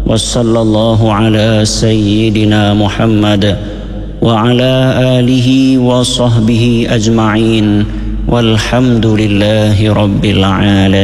وصلى الله على سيدنا محمد وعلى آله وصحبه أجمعين والحمد لله رب العالمين.